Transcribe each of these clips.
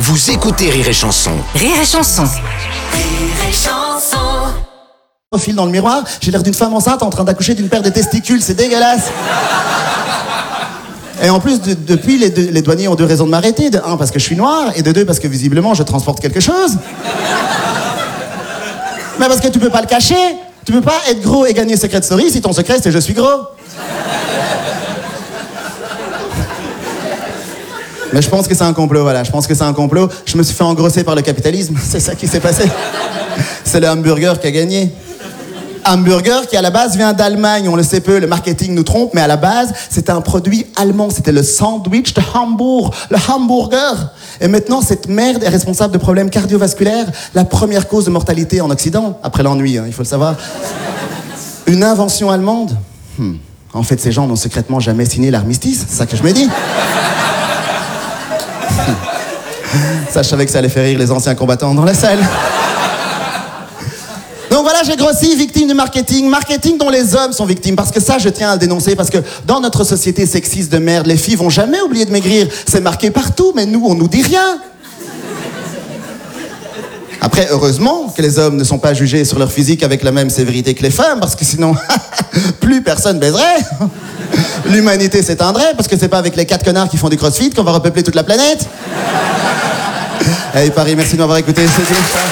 Vous écoutez Rire et Chanson. Rire et Chanson. Rire et Chanson. Au fil dans le miroir, j'ai l'air d'une femme enceinte en train d'accoucher d'une paire de testicules, c'est dégueulasse. Et en plus, depuis, les douaniers ont 2 raisons de m'arrêter. De 1, parce que je suis noir, et de 2, parce que visiblement, je transporte quelque chose. Mais parce que tu peux pas le cacher. Tu peux pas être gros et gagner Secret Story si ton secret, c'est je suis gros. Mais je pense que c'est un complot, voilà. Je pense que c'est un complot. Je me suis fait engrosser par le capitalisme. C'est ça qui s'est passé. C'est le hamburger qui a gagné. Hamburger qui à la base vient d'Allemagne, on le sait peu, le marketing nous trompe, mais à la base c'était un produit allemand, c'était le sandwich de Hambourg, le hamburger. Et maintenant cette merde est responsable de problèmes cardiovasculaires, la première cause de mortalité en Occident, après l'ennui, il faut le savoir. Une invention allemande. En fait ces gens n'ont secrètement jamais signé l'armistice, c'est ça que je me dis. Ça je savais que ça allait faire rire les anciens combattants dans la salle. Donc voilà, j'ai grossi, victime du marketing. Marketing dont les hommes sont victimes. Parce que ça, je tiens à le dénoncer. Parce que dans notre société sexiste de merde, les filles vont jamais oublier de maigrir. C'est marqué partout, mais nous, on nous dit rien. Après, heureusement que les hommes ne sont pas jugés sur leur physique avec la même sévérité que les femmes. Parce que sinon, plus personne baiserait. L'humanité s'éteindrait. Parce que c'est pas avec les 4 connards qui font du crossfit qu'on va repeupler toute la planète. Hey Paris, merci de m'avoir écouté. C'est tout ça.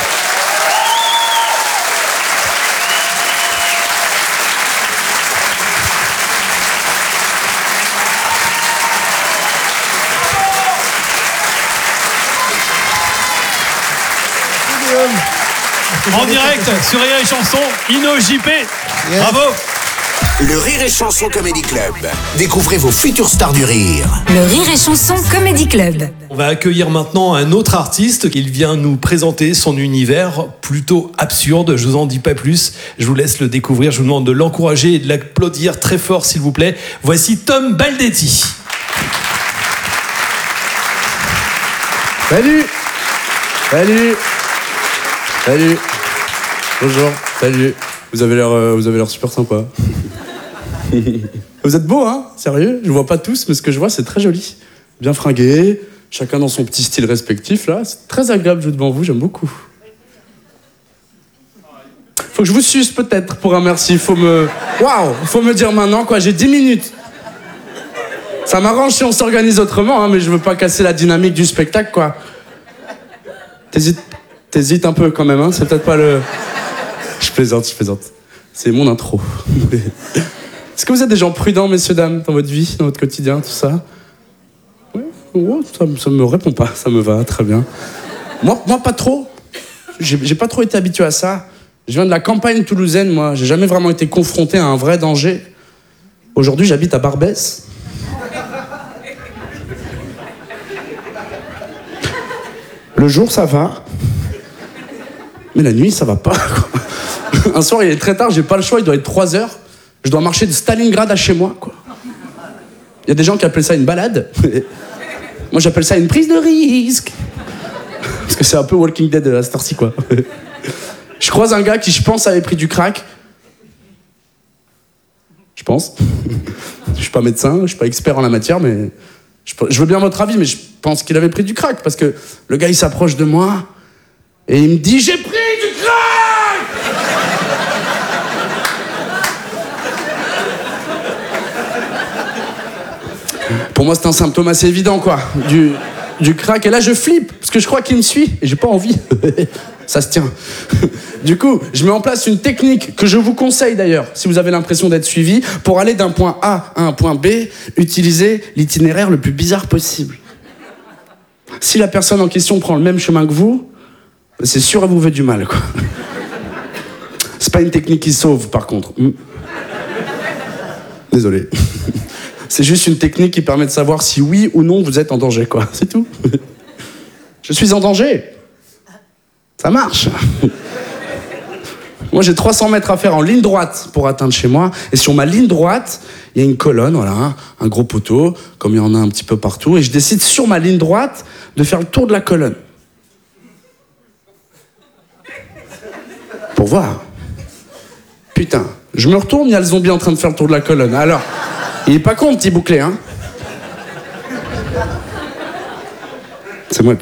En direct sur Rire et Chanson, Ino JP. Yes. Bravo. Le Rire et Chanson Comedy Club. Découvrez vos futures stars du rire. Le Rire et Chanson Comedy Club. On va accueillir maintenant un autre artiste. Il vient nous présenter son univers plutôt absurde. Je vous en dis pas plus. Je vous laisse le découvrir. Je vous demande de l'encourager et de l'applaudir très fort, s'il vous plaît. Voici Tom Baldetti. Salut. Salut. Salut. Bonjour. Salut. Vous avez l'air super sympa. Vous êtes beaux, hein? Sérieux? Je vois pas tous, mais ce que je vois, c'est très joli. Bien fringué, chacun dans son petit style respectif, là. C'est très agréable de jouer devant vous, j'aime beaucoup. Faut que je vous suce, peut-être, pour un merci. Faut me dire maintenant, quoi. J'ai 10 minutes. Ça m'arrange si on s'organise autrement, hein, mais je veux pas casser la dynamique du spectacle, quoi. T'hésites un peu quand même, hein? C'est peut-être pas le... Je plaisante. C'est mon intro. Est-ce que vous êtes des gens prudents, messieurs, dames, dans votre vie, dans votre quotidien, tout ça? Oui, ça me répond pas, ça me va, très bien. Moi pas trop. J'ai pas trop été habitué à ça. Je viens de la campagne toulousaine, moi. J'ai jamais vraiment été confronté à un vrai danger. Aujourd'hui, j'habite à Barbès. Le jour, ça va. Mais la nuit, ça va pas, quoi. Un soir, il est très tard, j'ai pas le choix, il doit être 3 heures. Je dois marcher de Stalingrad à chez moi, quoi. Il y a des gens qui appellent ça une balade. Moi, j'appelle ça une prise de risque. Parce que c'est un peu Walking Dead à cette heure-ci, quoi. Je croise un gars qui, je pense, avait pris du crack. Je pense. Je suis pas médecin, je suis pas expert en la matière, mais... Je veux bien votre avis, mais je pense qu'il avait pris du crack. Parce que le gars, il s'approche de moi... Et il me dit, j'ai pris du crack! Pour moi, c'est un symptôme assez évident, quoi. Du crack. Et là, je flippe, parce que je crois qu'il me suit. Et j'ai pas envie. Ça se tient. Du coup, je mets en place une technique que je vous conseille d'ailleurs, si vous avez l'impression d'être suivi, pour aller d'un point A à un point B, utiliser l'itinéraire le plus bizarre possible. Si la personne en question prend le même chemin que vous, c'est sûr, elle vous veut du mal, quoi. C'est pas une technique qui sauve, par contre. Désolé. C'est juste une technique qui permet de savoir si oui ou non vous êtes en danger, quoi. C'est tout. Je suis en danger. Ça marche. Moi, j'ai 300 mètres à faire en ligne droite pour atteindre chez moi. Et sur ma ligne droite, il y a une colonne, voilà, un gros poteau, comme il y en a un petit peu partout. Et je décide, sur ma ligne droite, de faire le tour de la colonne. Pour voir. Putain, je me retourne, il y a le zombie en train de faire le tour de la colonne. Alors, il est pas con, le petit bouclé, hein. C'est moi,